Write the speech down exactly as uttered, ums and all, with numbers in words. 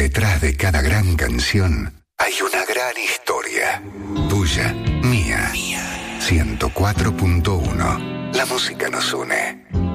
detrás de cada gran canción hay una gran historia. Tuya, mía. ciento cuatro punto uno. La música nos une.